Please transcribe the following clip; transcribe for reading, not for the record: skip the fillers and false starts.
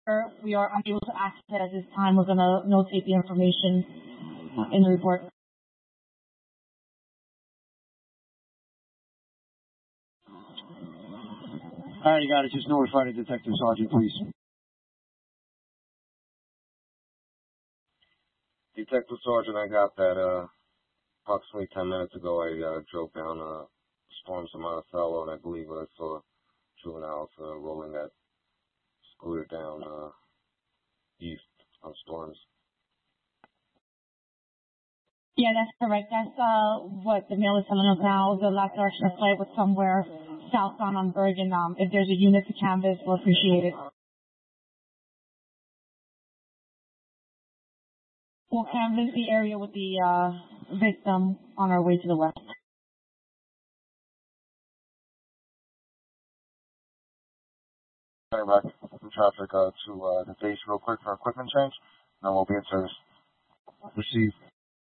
we are unable to access it at this time. We're going to notate the information in the report. All right, you got it. Just notify the detective sergeant, please. Detective Sergeant, I got that approximately 10 minutes ago. I drove down Storms of Monticello, and I believe I saw juveniles rolling that scooter down east on Storms. Yeah, that's correct. That's what the mail is telling us now. The last direction of flight was somewhere southbound on Bergen. If there's a unit to canvas, we'll appreciate it. We'll canvas the area with the victim on our way to the west. Turning back from traffic to the base real quick for equipment change, and then we'll be in service. Receive.